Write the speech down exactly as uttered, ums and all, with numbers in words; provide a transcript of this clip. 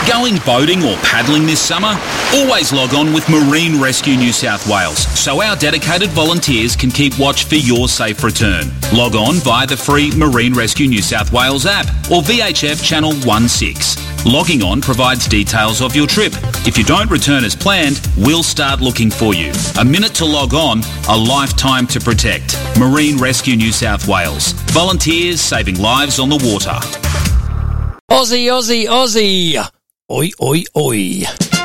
Going boating or paddling this summer? Always log on with Marine Rescue New South Wales so our dedicated volunteers can keep watch for your safe return. Log on via the free Marine Rescue New South Wales app or V H F Channel sixteen. Logging on provides details of your trip. If you don't return as planned, we'll start looking for you. A minute to log on, a lifetime to protect. Marine Rescue New South Wales. Volunteers saving lives on the water. Aussie, Aussie, Aussie. Oi, oi, oi.